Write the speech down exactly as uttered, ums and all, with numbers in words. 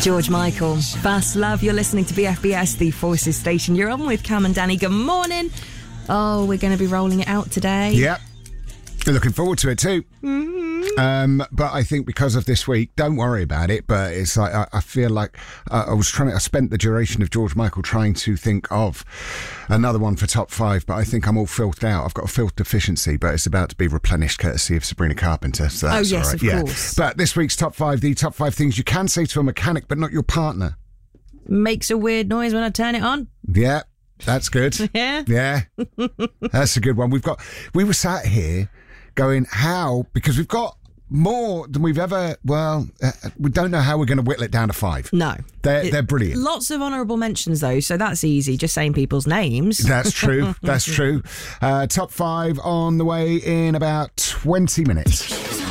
George Michael, Fast Love. You're listening to B F B S, the Forces station. You're on with Cam and Danny. Good morning. Oh, we're going to be rolling it out today. Yep. Looking forward to it too. Mm-hmm. Um, but I think because of this week, don't worry about it. But it's like I, I feel like uh, I was trying to. I spent the duration of George Michael trying to think of another one for top five. But I think I'm all filthed out. I've got a filth deficiency, but it's about to be replenished courtesy of Sabrina Carpenter. So that's oh yes, all right. of yeah. course. But this week's top five, the top five things you can say to a mechanic, but not your partner. Makes a weird noise when I turn it on. Yeah. That's good. Yeah. Yeah. That's a good one. We've got, we were sat here going, how, because we've got more than we've ever, well, uh, we don't know how we're going to whittle it down to five. No. They're, It- they're brilliant. Lots of honourable mentions, though, so that's easy, just saying people's names. That's true. That's true. Uh, top five on the way in about twenty minutes.